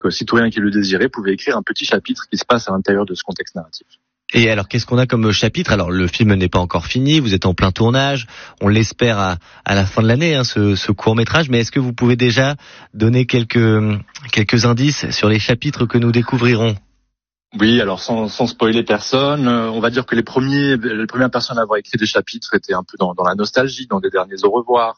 citoyen qui le désirait pouvait écrire un petit chapitre qui se passe à l'intérieur de ce contexte narratif. Et alors, qu'est-ce qu'on a comme chapitre ? Alors, le film n'est pas encore fini, vous êtes en plein tournage, on l'espère à la fin de l'année, ce court-métrage, mais est-ce que vous pouvez déjà donner quelques indices sur les chapitres que nous découvrirons ? Oui, alors sans spoiler personne, on va dire que les premières personnes à avoir écrit des chapitres étaient un peu dans la nostalgie, dans des derniers au revoir,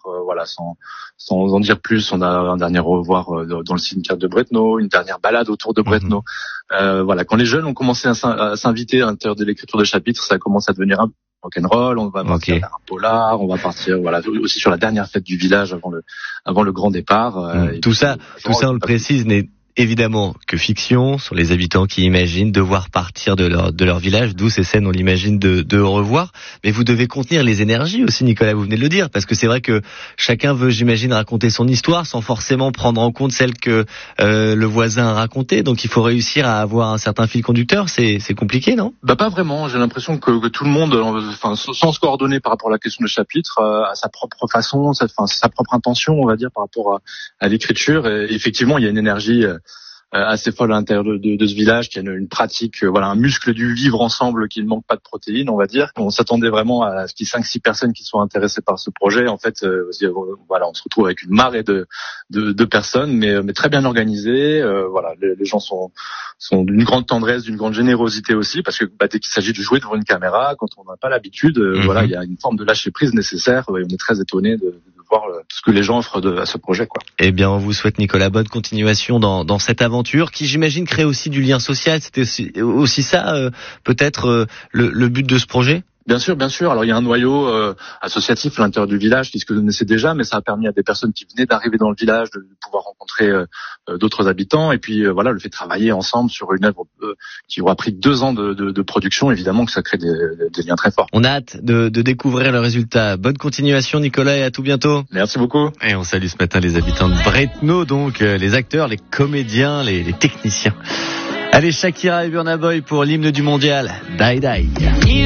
sans en dire plus. On a un dernier au revoir dans le cimetière de Bretno, une dernière balade autour de Bretno. Quand les jeunes ont commencé à s'inviter à l'intérieur de l'écriture de chapitres, ça commence à devenir un peu rock'n'roll. On va partir vers un polar, on va partir aussi sur la dernière fête du village avant le grand départ. Tout ça, on le précise, n'est évidemment que fiction, sur les habitants qui imaginent devoir partir de leur village, d'où ces scènes on l'imagine de au revoir. Mais vous devez contenir les énergies aussi, Nicolas, vous venez de le dire, parce que c'est vrai que chacun veut, j'imagine, raconter son histoire sans forcément prendre en compte celle que le voisin a racontée. Donc il faut réussir à avoir un certain fil conducteur. C'est compliqué, non ? Pas vraiment. J'ai l'impression que tout le monde, sans se coordonner par rapport à la question de chapitre, à sa propre façon, sa propre intention, on va dire, par rapport à l'écriture. Et effectivement, il y a une énergie assez folle à l'intérieur de ce village, qui a une pratique, un muscle du vivre ensemble qui ne manque pas de protéines, on va dire. On s'attendait vraiment à ce qu'il y ait 5-6 personnes qui soient intéressées par ce projet. En fait, on se retrouve avec une marée de personnes, mais très bien organisées. Les gens sont d'une grande tendresse, d'une grande générosité aussi, parce que dès qu'il s'agit de jouer devant une caméra, quand on n'a pas l'habitude, il y a une forme de lâcher prise nécessaire. Et on est très étonné de voir tout ce que les gens offrent à ce projet, quoi. Eh bien, on vous souhaite, Nicolas, bonne continuation dans cette aventure qui, j'imagine, crée aussi du lien social. C'était aussi ça, peut-être, le but de ce projet ? Bien sûr. Alors il y a un noyau associatif à l'intérieur du village qui se connaissait déjà, mais ça a permis à des personnes qui venaient d'arriver dans le village de pouvoir rencontrer d'autres habitants. Et puis le fait de travailler ensemble sur une œuvre qui aura pris 2 ans de production, évidemment que ça crée des liens très forts. On a hâte de découvrir le résultat. Bonne continuation, Nicolas, et à tout bientôt. Merci beaucoup. Et on salue ce matin les habitants de Bretno, donc les acteurs, les comédiens, les techniciens. Allez, Shakira et Burna Boy pour l'hymne du mondial, Die Die.